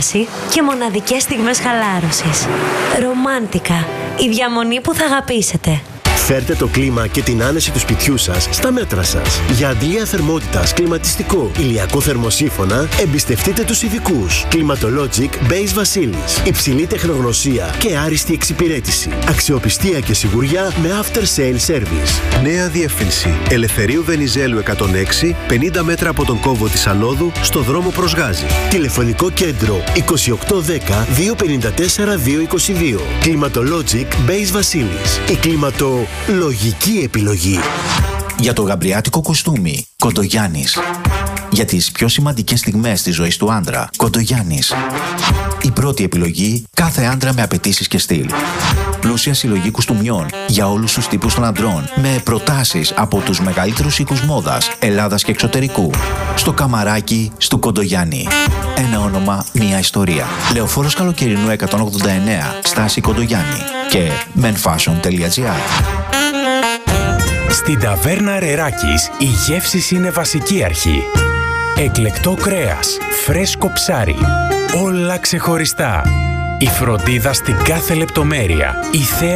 τηλεόραση και μοναδικές στιγμές χαλάρωσης. Ρομάντικα, η διαμονή που θα αγαπήσετε. Φέρτε το κλίμα και την άνεση του σπιτιού σας στα μέτρα σας. Για αντλία θερμότητας, κλιματιστικό, ηλιακό θερμοσύφωνα, εμπιστευτείτε τους ειδικούς. Climatologic Base Βασίλης. Υψηλή τεχνογνωσία και άριστη εξυπηρέτηση. Αξιοπιστία και σιγουριά με after sale service. Νέα διεύθυνση. Ελευθερίου Βενιζέλου 106, 50 μέτρα από τον κόμβο της Ανόδου, στο δρόμο προς Γάζη. Τηλεφωνικό κέντρο 2810 254 222. Climatologic Base Βασίλης. Η κλιματολογική επιλογή. Για το γαμπριάτικο κοστούμι, Κοντογιάννης. Για τις πιο σημαντικές στιγμές της ζωής του άντρα, Κοντογιάννης. Η πρώτη επιλογή κάθε άντρα με απαιτήσεις και στυλ. Πλούσια συλλογή κουστούμιών για όλους τους τύπους των αντρών, με προτάσεις από τους μεγαλύτερους οίκους μόδας Ελλάδας και εξωτερικού. Στο καμαράκι του Κοντογιάννη. Ένα όνομα, μια ιστορία. Λεωφόρος Καλοκαιρινού 189, στάση Κοντογιάννη. Και menfashion.gr. Στην ταβέρνα Ρεράκης οι γεύσεις είναι βασική αρχή. Εκλεκτό κρέας, φρέσκο ψάρι, όλα ξεχωριστά. Η φροντίδα στην κάθε λεπτομέρεια. Η θέα